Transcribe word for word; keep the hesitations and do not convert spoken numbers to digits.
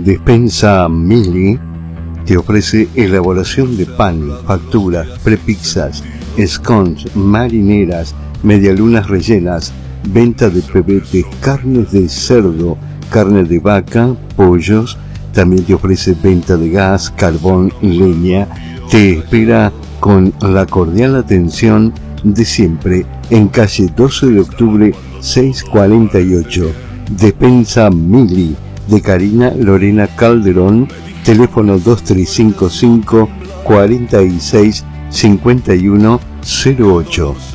Despensa Mili te ofrece elaboración de pan, facturas, prepizzas, scones, marineras, medialunas rellenas, venta de pebetes, carnes de cerdo, carne de vaca, pollos. También te ofrece venta de gas, carbón, leña. Te espera con la cordial atención de siempre en calle doce de octubre seiscientos cuarenta y ocho. Despensa Mili de Karina Lorena Calderón, teléfono dos tres cinco cinco, cuarenta y seis, cincuenta y uno cero ocho.